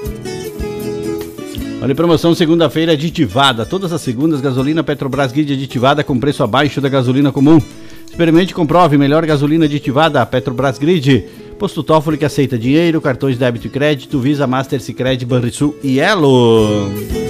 Olha, promoção segunda-feira aditivada. Todas as segundas, gasolina Petrobras Grid aditivada com preço abaixo da gasolina comum. Experimente e comprove, melhor gasolina aditivada, Petrobras Grid. Posto Toffoli que aceita dinheiro, cartões débito e crédito, Visa, Master, Sicredi, Banrisul e Elo.